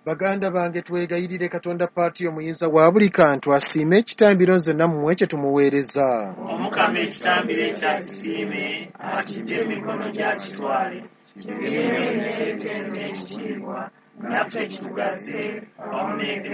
Baganda bange twegayirire Katonda Paati omuyinza wa buli kantu asiime ekitambiro zonna mmwe kye tumuweereza. Omukama ekitambiro ekyakisiime akijje mu mikono gy'akitwale kibeere n'ekitiibwa naffe kitugase awamu